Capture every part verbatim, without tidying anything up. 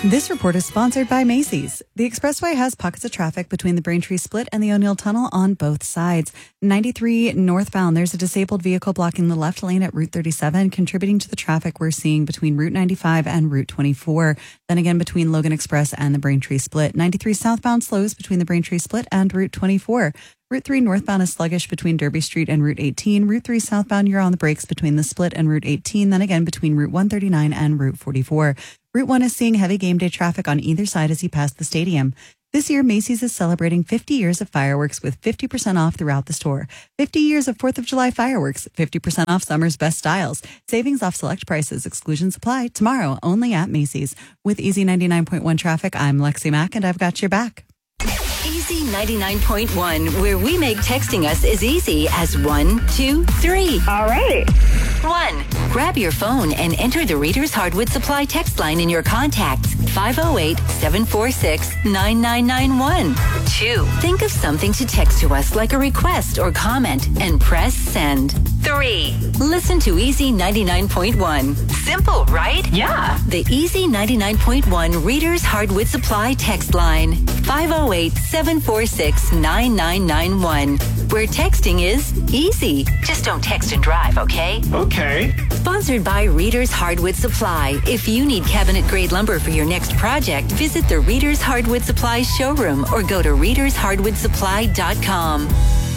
This report is sponsored by Macy's. The expressway has pockets of traffic between the Braintree Split and the O'Neill Tunnel on both sides. ninety-three northbound, there's a disabled vehicle blocking the left lane at Route thirty-seven, contributing to the traffic we're seeing between Route ninety-five and Route twenty-four. Then again between Logan Express and the Braintree Split. ninety-three southbound slows between the Braintree Split and Route twenty-four. Route three northbound is sluggish between Derby Street and Route eighteen. Route three southbound, you're on the brakes between the Split and Route eighteen. Then again between Route one thirty-nine and Route forty-four. Route one is seeing heavy game day traffic on either side as you pass the stadium. This year, Macy's is celebrating fifty years of fireworks with fifty percent off throughout the store. fifty years of fourth of July fireworks, fifty percent off summer's best styles. Savings off select prices. Exclusions apply. Tomorrow, only at Macy's. With Easy ninety-nine point one traffic, I'm Lexi Mack, and I've got your back. Easy ninety-nine point one, where we make texting us as easy as one, two, three. All right. One, grab your phone and enter the Reader's Hardwood Supply text line in your contacts, five oh eight, seven four six, nine nine nine one. Two, think of something to text to us like a request or comment and press send. Three, listen to Easy ninety-nine point one. Simple, right? Yeah. The Easy ninety-nine point one Reader's Hardwood Supply text line, five oh eight, seven four six, nine nine nine one, where texting is easy. Just don't text and drive, okay? Okay. Sponsored by Reader's Hardwood Supply. If you need cabinet-grade lumber for your next project, visit the Reader's Hardwood Supply showroom or go to readers hardwood supply dot com.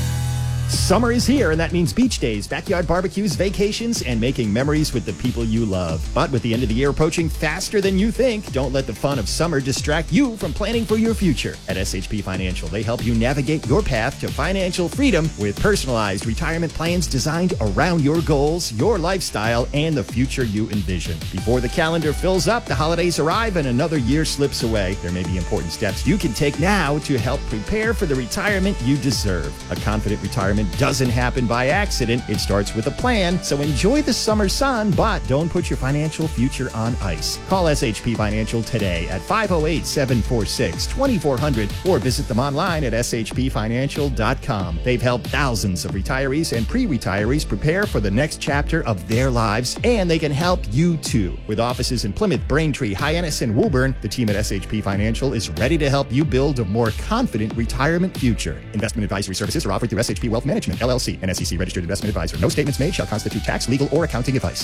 Summer is here, and that means beach days, backyard barbecues, vacations, and making memories with the people you love. But with the end of the year approaching faster than you think, don't let the fun of summer distract you from planning for your future. At S H P Financial, they help you navigate your path to financial freedom with personalized retirement plans designed around your goals, your lifestyle, and the future you envision. Before the calendar fills up, the holidays arrive, and another year slips away. There may be important steps you can take now to help prepare for the retirement you deserve. A confident retirement doesn't happen by accident. It starts with a plan. So enjoy the summer sun, but don't put your financial future on ice. Call S H P Financial today at five oh eight, seven four six, two four zero zero or visit them online at s h p financial dot com. They've helped thousands of retirees and pre-retirees prepare for the next chapter of their lives, and they can help you too. With offices in Plymouth, Braintree, Hyannis, and Woburn, the team at S H P Financial is ready to help you build a more confident retirement future. Investment advisory services are offered through S H P Wealth Management, L L C, an S E C registered investment advisor. No statements made shall constitute tax, legal, or accounting advice.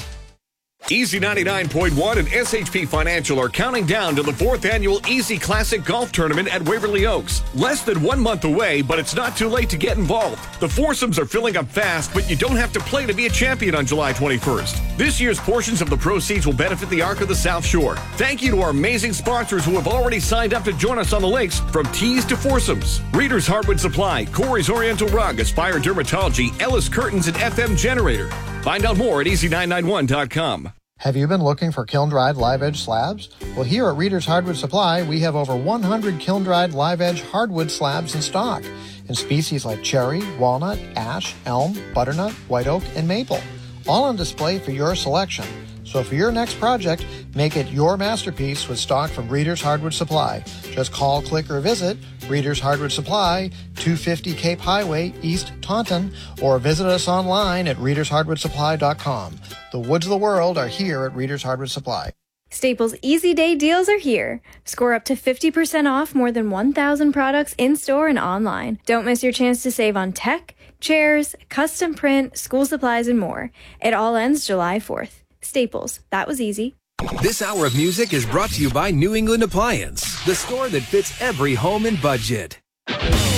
Easy ninety-nine point one and S H P Financial are counting down to the fourth annual Easy Classic Golf Tournament at Waverly Oaks. Less than one month away, but it's not too late to get involved. The foursomes are filling up fast, but you don't have to play to be a champion on July twenty-first. This year's portions of the proceeds will benefit the Arc of the South Shore. Thank you to our amazing sponsors who have already signed up to join us on the links, from tees to foursomes. Reader's Hardwood Supply, Corey's Oriental Rug, Aspire Dermatology, Ellis Curtains, and F M Generator. Find out more at easy nine nine one dot com. Have you been looking for kiln-dried live-edge slabs? Well, here at Reader's Hardwood Supply, we have over one hundred kiln-dried live-edge hardwood slabs in stock in species like cherry, walnut, ash, elm, butternut, white oak, and maple, all on display for your selection. So for your next project, make it your masterpiece with stock from Reader's Hardwood Supply. Just call, click, or visit Reader's Hardwood Supply, two fifty Cape Highway, East Taunton, or visit us online at readers hardwood supply dot com. The woods of the world are here at Reader's Hardwood Supply. Staples Easy Day deals are here. Score up to fifty percent off more than one thousand products in-store and online. Don't miss your chance to save on tech, chairs, custom print, school supplies, and more. It all ends July fourth. Staples, that was easy. This hour of music is brought to you by New England Appliance, the store that fits every home and budget.